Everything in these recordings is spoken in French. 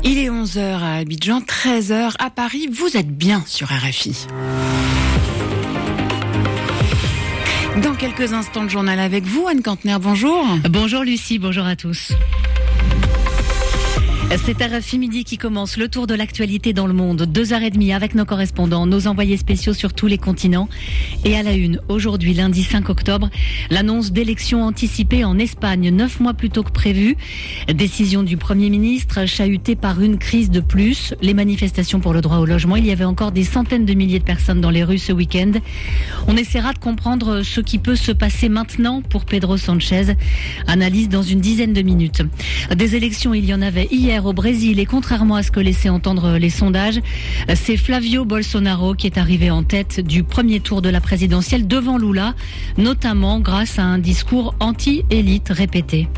Il est 11h à Abidjan, 13h à Paris. Vous êtes bien sur RFI. Dans quelques instants, le journal avec vous, Anne Kantner, bonjour. Bonjour Lucie, bonjour à tous. C'est RFI Midi qui commence le tour de l'actualité dans le monde. 2h30 avec nos correspondants, nos envoyés spéciaux sur tous les continents. Et à la une, aujourd'hui, lundi 5 octobre, l'annonce d'élections anticipées en Espagne, 9 mois plus tôt que prévu. Décision du Premier ministre, chahutée par une crise de plus. Les manifestations pour le droit au logement, il y avait encore des centaines de milliers de personnes dans les rues ce week-end. On essaiera de comprendre ce qui peut se passer maintenant pour Pedro Sanchez. Analyse dans une dizaine de minutes. Des élections, il y en avait hier au Brésil et contrairement à ce que laissaient entendre les sondages, c'est Flavio Bolsonaro qui est arrivé en tête du premier tour de la présidentielle devant Lula, notamment grâce à un discours anti-élite répété.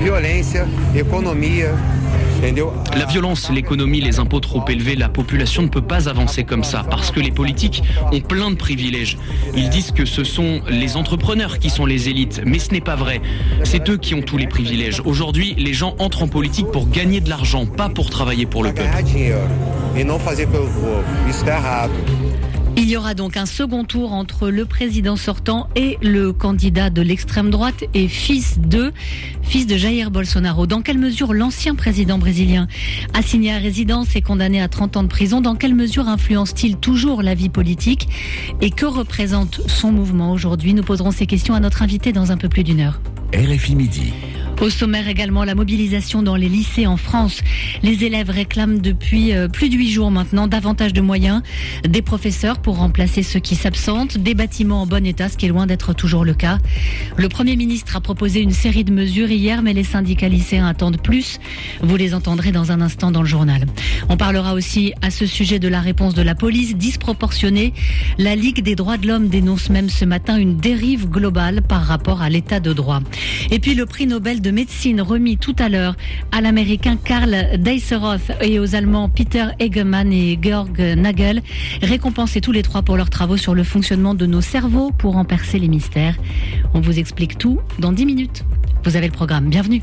La violence, l'économie, les impôts trop élevés, la population ne peut pas avancer comme ça parce que les politiques ont plein de privilèges. Ils disent que ce sont les entrepreneurs qui sont les élites, mais ce n'est pas vrai. C'est eux qui ont tous les privilèges. Aujourd'hui, les gens entrent en politique pour gagner de l'argent, pas pour travailler pour le peuple. Il y aura donc un second tour entre le président sortant et le candidat de l'extrême droite et fils de Jair Bolsonaro. Dans quelle mesure l'ancien président brésilien assigné à résidence et condamné à 30 ans de prison, dans quelle mesure influence-t-il toujours la vie politique et que représente son mouvement aujourd'hui? Nous poserons ces questions à notre invité dans un peu plus d'une heure. RFI Midi. Au sommaire également, la mobilisation dans les lycées en France. Les élèves réclament depuis plus de 8 jours maintenant davantage de moyens, des professeurs pour remplacer ceux qui s'absentent, des bâtiments en bon état, ce qui est loin d'être toujours le cas. Le Premier ministre a proposé une série de mesures hier, mais les syndicats lycéens attendent plus. Vous les entendrez dans un instant dans le journal. On parlera aussi à ce sujet de la réponse de la police disproportionnée. La Ligue des droits de l'homme dénonce même ce matin une dérive globale par rapport à l'état de droit. Et puis le prix Nobel de médecine remis tout à l'heure à l'américain Karl Deisseroth et aux allemands Peter Egemann et Georg Nagel, récompensés tous les trois pour leurs travaux sur le fonctionnement de nos cerveaux pour en percer les mystères. On vous explique tout dans 10 minutes. Vous avez le programme, bienvenue.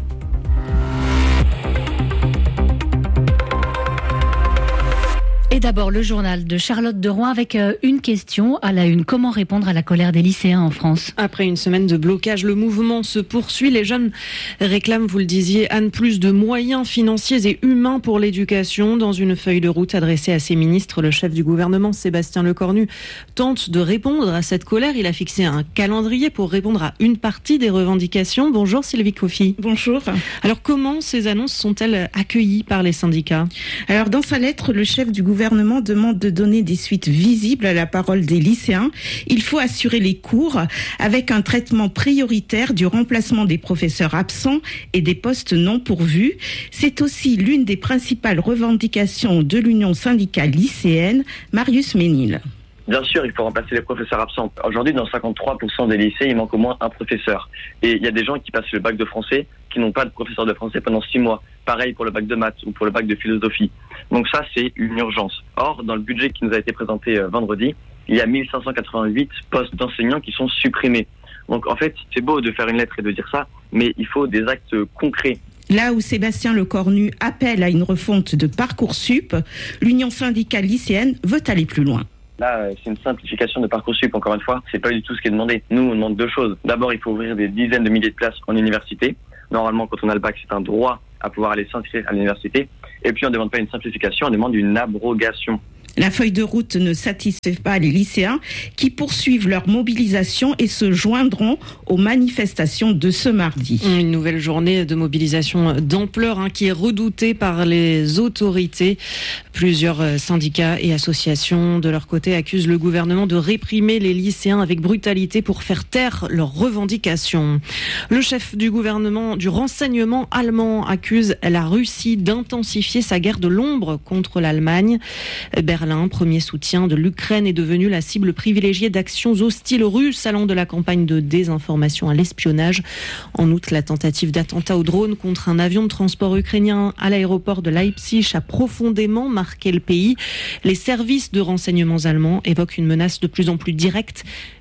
Et d'abord, le journal de Charlotte de Rouen avec une question à la une. Comment répondre à la colère des lycéens en France? Après une semaine de blocage, le mouvement se poursuit. Les jeunes réclament, vous le disiez, Anne, plus de moyens financiers et humains pour l'éducation. Dans une feuille de route adressée à ses ministres, le chef du gouvernement, Sébastien Lecornu, tente de répondre à cette colère. Il a fixé un calendrier pour répondre à une partie des revendications. Bonjour Sylvie Coffy. Bonjour. Alors comment ces annonces sont-elles accueillies par les syndicats? Alors dans sa lettre, le chef du gouvernement demande de donner des suites visibles à la parole des lycéens. Il faut assurer les cours avec un traitement prioritaire du remplacement des professeurs absents et des postes non pourvus. C'est aussi l'une des principales revendications de l'Union syndicale lycéenne, Marius Ménil. Bien sûr, il faut remplacer les professeurs absents. Aujourd'hui, dans 53% des lycées, il manque au moins un professeur. Et il y a des gens qui passent le bac de français qui n'ont pas de professeur de français pendant 6 mois. Pareil pour le bac de maths ou pour le bac de philosophie. Donc ça, c'est une urgence. Or, dans le budget qui nous a été présenté vendredi, il y a 1588 postes d'enseignants qui sont supprimés. Donc en fait, c'est beau de faire une lettre et de dire ça, mais il faut des actes concrets. Là où Sébastien Lecornu appelle à une refonte de Parcoursup, l'Union syndicale lycéenne veut aller plus loin. Là, c'est une simplification de Parcoursup, encore une fois. C'est pas du tout ce qui est demandé. Nous, on demande 2 choses. D'abord, il faut ouvrir des dizaines de milliers de places en université. Normalement, quand on a le bac, c'est un droit à pouvoir aller s'inscrire à l'université. Et puis, on ne demande pas une simplification, on demande une abrogation. La feuille de route ne satisfait pas les lycéens qui poursuivent leur mobilisation et se joindront aux manifestations de ce mardi. Une nouvelle journée de mobilisation d'ampleur qui est redoutée par les autorités. Plusieurs syndicats et associations de leur côté accusent le gouvernement de réprimer les lycéens avec brutalité pour faire taire leurs revendications. Le chef du gouvernement du renseignement allemand accuse la Russie d'intensifier sa guerre de l'ombre contre l'Allemagne. Berlin, premier soutien de l'Ukraine, est devenu la cible privilégiée d'actions hostiles russes allant de la campagne de désinformation à l'espionnage. En outre, la tentative d'attentat au drone contre un avion de transport ukrainien à l'aéroport de Leipzig a profondément marqué le pays. Les services de renseignements allemands évoquent une menace de plus en plus directe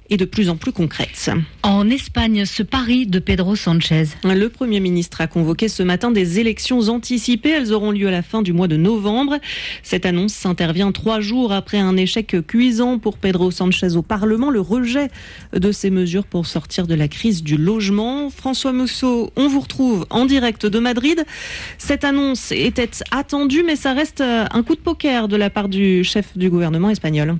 et de plus en plus concrète. En Espagne, ce pari de Pedro Sánchez. Le Premier ministre a convoqué ce matin des élections anticipées. Elles auront lieu à la fin du mois de novembre. Cette annonce intervient 3 jours après un échec cuisant pour Pedro Sánchez au Parlement, le rejet de ces mesures pour sortir de la crise du logement. François Musso, on vous retrouve en direct de Madrid. Cette annonce était attendue, mais ça reste un coup de poker de la part du chef du gouvernement espagnol.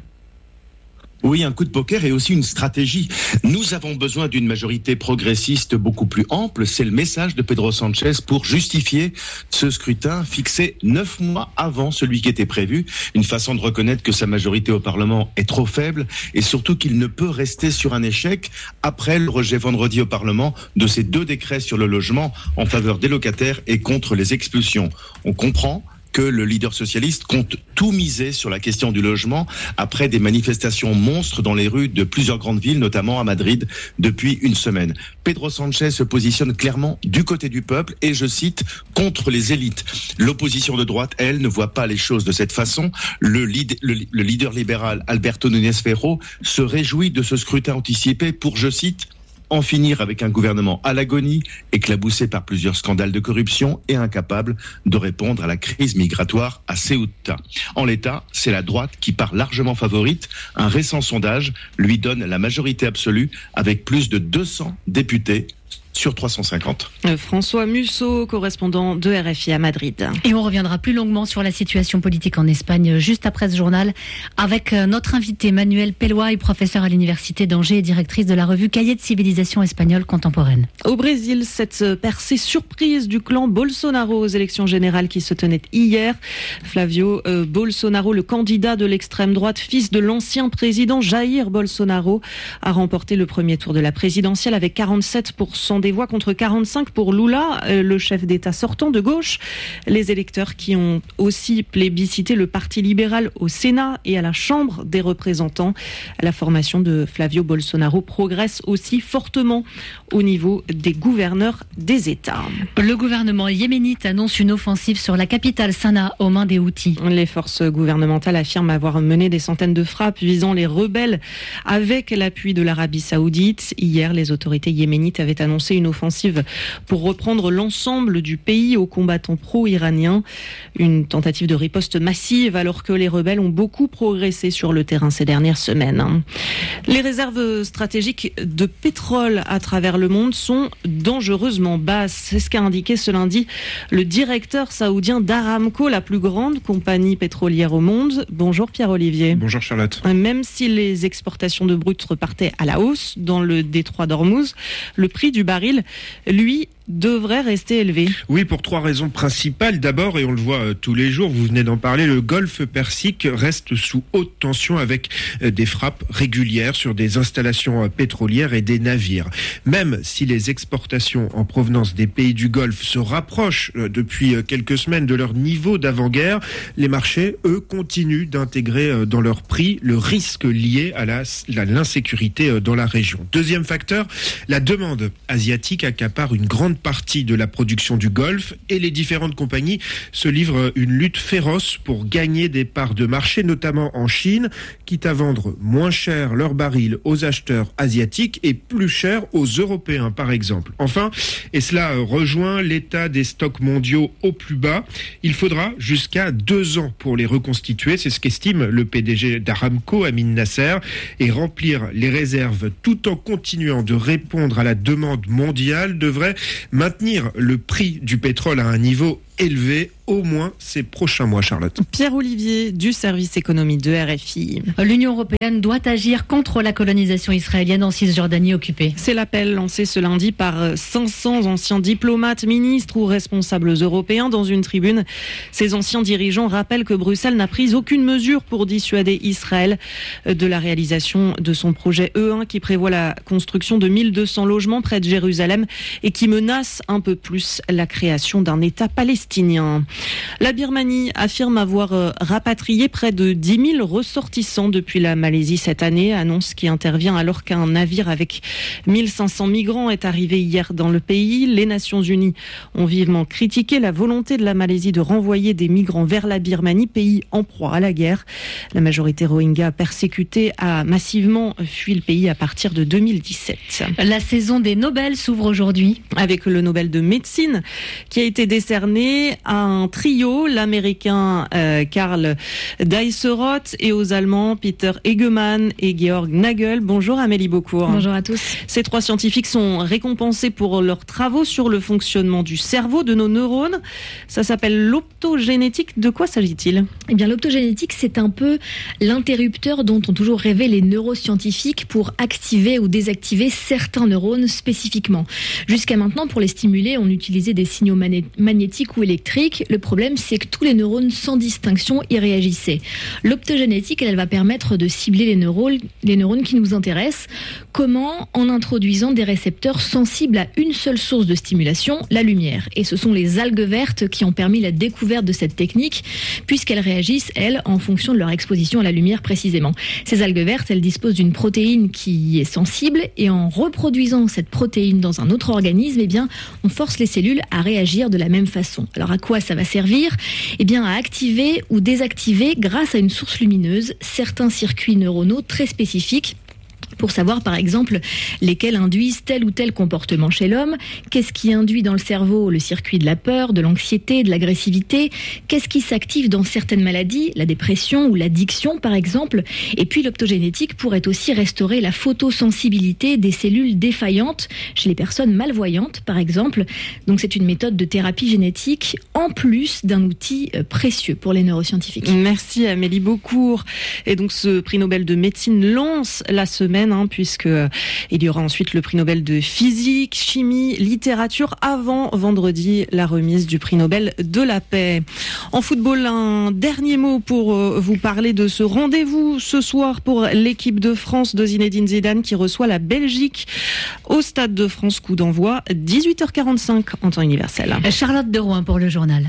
Oui, un coup de poker et aussi une stratégie. Nous avons besoin d'une majorité progressiste beaucoup plus ample. C'est le message de Pedro Sánchez pour justifier ce scrutin fixé 9 mois avant celui qui était prévu. Une façon de reconnaître que sa majorité au Parlement est trop faible et surtout qu'il ne peut rester sur un échec après le rejet vendredi au Parlement de ces 2 décrets sur le logement en faveur des locataires et contre les expulsions. On comprend que le leader socialiste compte tout miser sur la question du logement après des manifestations monstres dans les rues de plusieurs grandes villes, notamment à Madrid, depuis une semaine. Pedro Sánchez se positionne clairement du côté du peuple et, je cite, contre les élites. L'opposition de droite, elle, ne voit pas les choses de cette façon. Le leader libéral Alberto Núñez Feijóo se réjouit de ce scrutin anticipé pour, je cite, en finir avec un gouvernement à l'agonie, éclaboussé par plusieurs scandales de corruption et incapable de répondre à la crise migratoire à Ceuta. En l'état, c'est la droite qui part largement favorite. Un récent sondage lui donne la majorité absolue avec plus de 200 députés sur 350. François Musso, correspondant de RFI à Madrid. Et on reviendra plus longuement sur la situation politique en Espagne juste après ce journal avec notre invitée Manuelle Peloy, professeure à l'université d'Angers et directrice de la revue Cahiers de civilisation espagnole contemporaine. Au Brésil, cette percée surprise du clan Bolsonaro aux élections générales qui se tenaient hier. Flavio Bolsonaro, le candidat de l'extrême droite, fils de l'ancien président Jair Bolsonaro, a remporté le premier tour de la présidentielle avec 47% des voix contre 45 pour Lula, le chef d'État sortant de gauche. Les électeurs qui ont aussi plébiscité le Parti libéral au Sénat et à la Chambre des représentants. La formation de Flavio Bolsonaro progresse aussi fortement au niveau des gouverneurs des États. Le gouvernement yéménite annonce une offensive sur la capitale Sanaa aux mains des Houthis. Les forces gouvernementales affirment avoir mené des centaines de frappes visant les rebelles avec l'appui de l'Arabie Saoudite. Hier, les autorités yéménites avaient annoncé une offensive pour reprendre l'ensemble du pays aux combattants pro-iraniens. Une tentative de riposte massive alors que les rebelles ont beaucoup progressé sur le terrain ces dernières semaines. Les réserves stratégiques de pétrole à travers le monde sont dangereusement basses. C'est ce qu'a indiqué ce lundi le directeur saoudien d'Aramco, la plus grande compagnie pétrolière au monde. Bonjour Pierre-Olivier. Bonjour Charlotte. Même si les exportations de brut repartaient à la hausse dans le détroit d'Ormuz, le prix du baril, lui, devrait rester élevé. Oui, pour 3 raisons principales. D'abord, et on le voit tous les jours, vous venez d'en parler, le golfe Persique reste sous haute tension avec des frappes régulières sur des installations pétrolières et des navires. Même si les exportations en provenance des pays du Golfe se rapprochent depuis quelques semaines de leur niveau d'avant-guerre, les marchés, eux, continuent d'intégrer dans leur prix le risque lié à l'insécurité dans la région. Deuxième facteur, la demande asiatique accapare une grande partie de la production du Golfe et les différentes compagnies se livrent une lutte féroce pour gagner des parts de marché, notamment en Chine, quitte à vendre moins cher leurs barils aux acheteurs asiatiques et plus cher aux Européens, par exemple. Enfin, et cela rejoint l'état des stocks mondiaux au plus bas, il faudra jusqu'à 2 ans pour les reconstituer, c'est ce qu'estime le PDG d'Aramco, Amin Nasser, et remplir les réserves tout en continuant de répondre à la demande mondiale devrait maintenir le prix du pétrole à un niveau élevé au moins ces prochains mois, Charlotte. Pierre-Olivier du service économie de RFI. L'Union européenne doit agir contre la colonisation israélienne en Cisjordanie occupée. C'est l'appel lancé ce lundi par 500 anciens diplomates, ministres ou responsables européens dans une tribune. Ces anciens dirigeants rappellent que Bruxelles n'a pris aucune mesure pour dissuader Israël de la réalisation de son projet E1 qui prévoit la construction de 1200 logements près de Jérusalem et qui menace un peu plus la création d'un État palestinien. palestiniens. La Birmanie affirme avoir rapatrié près de 10 000 ressortissants depuis la Malaisie cette année, annonce qui intervient alors qu'un navire avec 1500 migrants est arrivé hier dans le pays. Les Nations Unies ont vivement critiqué la volonté de la Malaisie de renvoyer des migrants vers la Birmanie, pays en proie à la guerre. La majorité rohingya persécutée a massivement fui le pays à partir de 2017. La saison des Nobel s'ouvre aujourd'hui. Avec le Nobel de médecine qui a été décerné à un trio, l'américain Karl Deisseroth et aux Allemands Peter Egemann et Georg Nagel. Bonjour Amélie Beaucourt. Bonjour à tous. Ces 3 scientifiques sont récompensés pour leurs travaux sur le fonctionnement du cerveau, de nos neurones. Ça s'appelle l'optogénétique. De quoi s'agit-il ? Eh bien, l'optogénétique, c'est un peu l'interrupteur dont ont toujours rêvé les neuroscientifiques pour activer ou désactiver certains neurones spécifiquement. Jusqu'à maintenant, pour les stimuler, on utilisait des signaux magnétiques ou électriques. Le problème, c'est que tous les neurones, sans distinction, y réagissaient. L'optogénétique, elle va permettre de cibler les neurones qui nous intéressent. Comment ? En introduisant des récepteurs sensibles à une seule source de stimulation, la lumière. Et ce sont les algues vertes qui ont permis la découverte de cette technique, puisqu'elles réagissent, elles, en fonction de leur exposition à la lumière précisément. Ces algues vertes, elles disposent d'une protéine qui est sensible, et en reproduisant cette protéine dans un autre organisme, eh bien, on force les cellules à réagir de la même façon. Alors à quoi ça va servir ? Eh bien, à activer ou désactiver, grâce à une source lumineuse, certains circuits neuronaux très spécifiques, pour savoir par exemple lesquels induisent tel ou tel comportement chez l'homme, qu'est-ce qui induit dans le cerveau le circuit de la peur, de l'anxiété, de l'agressivité, qu'est-ce qui s'active dans certaines maladies, la dépression ou l'addiction par exemple, et puis l'optogénétique pourrait aussi restaurer la photosensibilité des cellules défaillantes chez les personnes malvoyantes par exemple. Donc c'est une méthode de thérapie génétique en plus d'un outil précieux pour les neuroscientifiques. Merci Amélie Beaucourt. Et donc ce prix Nobel de médecine lance la semaine, puisque il y aura ensuite le prix Nobel de physique, chimie, littérature, avant vendredi la remise du prix Nobel de la paix. En football, un dernier mot pour vous parler de ce rendez-vous ce soir pour l'équipe de France de Zinedine Zidane qui reçoit la Belgique au Stade de France. Coup d'envoi 18h45 en temps universel. Charlotte de Rouen pour le journal.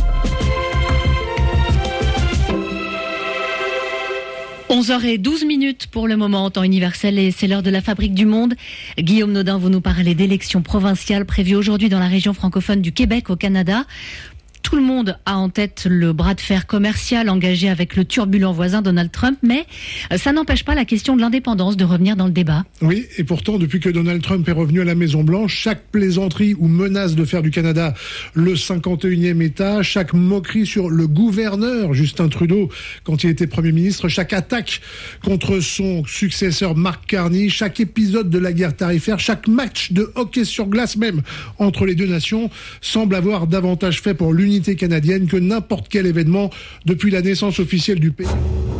11h12 pour le moment en temps universel et c'est l'heure de la Fabrique du Monde. Guillaume Nodin, vous nous parlez d'élections provinciales prévues aujourd'hui dans la région francophone du Québec au Canada. Tout le monde a en tête le bras de fer commercial engagé avec le turbulent voisin Donald Trump, mais ça n'empêche pas la question de l'indépendance de revenir dans le débat. Oui, et pourtant, depuis que Donald Trump est revenu à la Maison-Blanche, chaque plaisanterie ou menace de faire du Canada le 51e État, chaque moquerie sur le gouverneur Justin Trudeau quand il était Premier ministre, chaque attaque contre son successeur Mark Carney, chaque épisode de la guerre tarifaire, chaque match de hockey sur glace même entre les deux nations semble avoir davantage fait pour l'unité canadienne que n'importe quel événement depuis la naissance officielle du pays.